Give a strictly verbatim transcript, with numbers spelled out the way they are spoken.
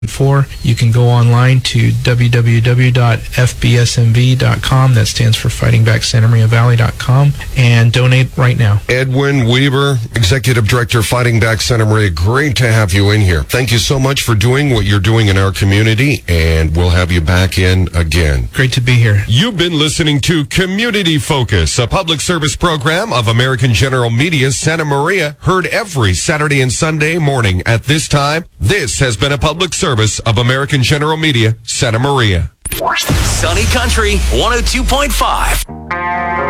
For you can go online to w w w dot f b s m v dot com. That stands for Fighting Back Santa Maria Valley dot com, and donate right now. Edwin Weber, Executive Director, Fighting Back Santa Maria. Great to have you in here. Thank you so much for doing what you're doing in our community, and we'll have you back in again. Great to be here. You've been listening to Community Focus, a public service program of American General Media Santa Maria, heard every Saturday and Sunday morning at this time. This has been a public service of American General Media, Santa Maria. Sunny Country one oh two point five.